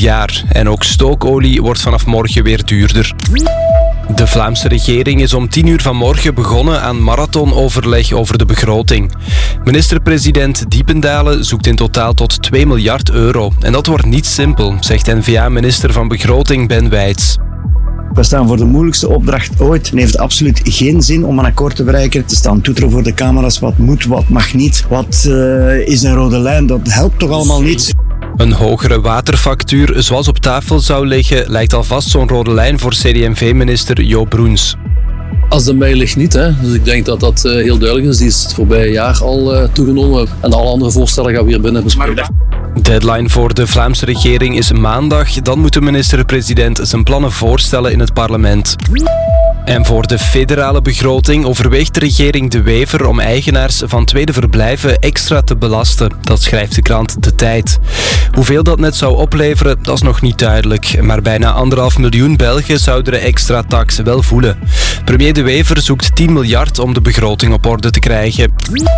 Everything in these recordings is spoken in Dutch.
jaar. En ook stookolie wordt vanaf morgen weer duurder. De Vlaamse regering is om 10 uur vanmorgen begonnen aan marathonoverleg over de begroting. Minister-president Diependalen zoekt in totaal tot 2 miljard euro. En dat wordt niet simpel, zegt N-VA-minister van Begroting Ben Wijts. We staan voor de moeilijkste opdracht ooit. Het heeft absoluut geen zin om een akkoord te bereiken. Te staan toeteren voor de camera's, wat moet, wat mag niet. Wat is een rode lijn, dat helpt toch allemaal niet. Een hogere waterfactuur zoals op tafel zou liggen lijkt alvast zo'n rode lijn voor CD&V-minister Jo Broens. Als de mij ligt niet, hè. Dus ik denk dat dat heel duidelijk is. Die is het voorbije jaar al toegenomen. En alle andere voorstellen gaan we hier binnen bespreken. Deadline voor de Vlaamse regering is maandag. Dan moet de minister-president zijn plannen voorstellen in het parlement. En voor de federale begroting overweegt de regering De Wever om eigenaars van tweede verblijven extra te belasten. Dat schrijft de krant De Tijd. Hoeveel dat net zou opleveren, dat is nog niet duidelijk. Maar bijna 1,5 miljoen Belgen zouden de extra tax wel voelen. Premier De Wever zoekt 10 miljard om de begroting op orde te krijgen.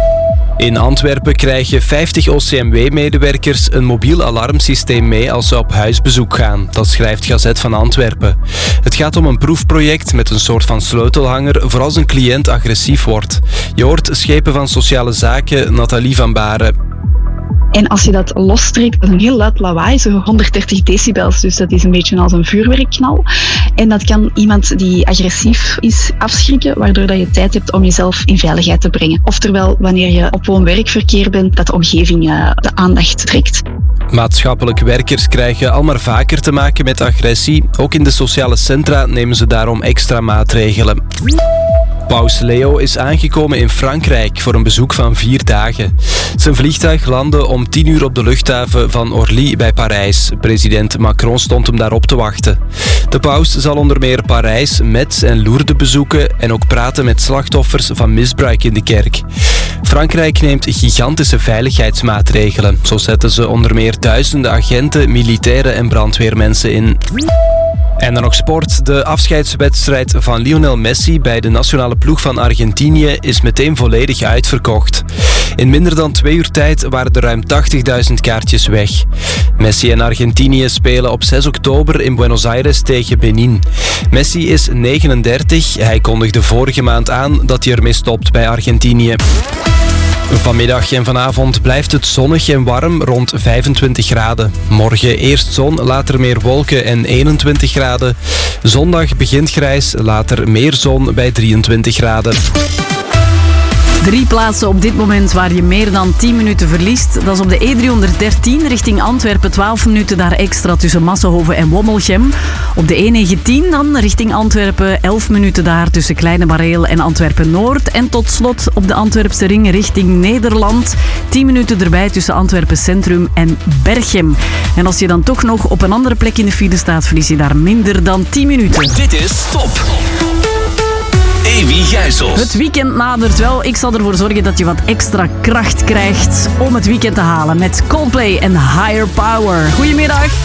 In Antwerpen krijgen 50 OCMW-medewerkers een mobiel alarmsysteem mee als ze op huisbezoek gaan. Dat schrijft Gazet van Antwerpen. Het gaat om een proefproject met een soort van sleutelhanger voor als een cliënt agressief wordt. Je hoort schepen van Sociale Zaken Nathalie van Baren. En als je dat lostrekt, dat is een heel luid lawaai, zo 130 decibels. Dus dat is een beetje als een vuurwerkknal. En dat kan iemand die agressief is afschrikken, waardoor dat je tijd hebt om jezelf in veiligheid te brengen. Oftewel, wanneer je op woon-werkverkeer bent, dat de omgeving de aandacht trekt. Maatschappelijk werkers krijgen al maar vaker te maken met agressie. Ook in de sociale centra nemen ze daarom extra maatregelen. Paus Leo is aangekomen in Frankrijk voor een bezoek van 4 dagen. Zijn vliegtuig landde om 10 uur op de luchthaven van Orly bij Parijs. President Macron stond hem daarop te wachten. De paus zal onder meer Parijs, Metz en Lourdes bezoeken en ook praten met slachtoffers van misbruik in de kerk. Frankrijk neemt gigantische veiligheidsmaatregelen. Zo zetten ze onder meer duizenden agenten, militairen en brandweermensen in. En dan nog sport. De afscheidswedstrijd van Lionel Messi bij de nationale ploeg van Argentinië is meteen volledig uitverkocht. In minder dan 2 uur tijd waren er ruim 80.000 kaartjes weg. Messi en Argentinië spelen op 6 oktober in Buenos Aires tegen Benin. Messi is 39. Hij kondigde vorige maand aan dat hij ermee stopt bij Argentinië. Vanmiddag en vanavond blijft het zonnig en warm rond 25 graden. Morgen eerst zon, later meer wolken en 21 graden. Zondag begint grijs, later meer zon bij 23 graden. 3 plaatsen op dit moment waar je meer dan 10 minuten verliest. Dat is op de E313 richting Antwerpen, 12 minuten daar extra tussen Massenhoven en Wommelgem. Op de E19 dan richting Antwerpen, 11 minuten daar tussen Kleine Bareel en Antwerpen-Noord. En tot slot op de Antwerpse ring richting Nederland, 10 minuten erbij tussen Antwerpen Centrum en Berchem. En als je dan toch nog op een andere plek in de file staat, verlies je daar minder dan 10 minuten. Dit is Top. Evi Gijsels. Het weekend nadert wel. Ik zal ervoor zorgen dat je wat extra kracht krijgt om het weekend te halen met Coldplay en Higher Power. Goedemiddag.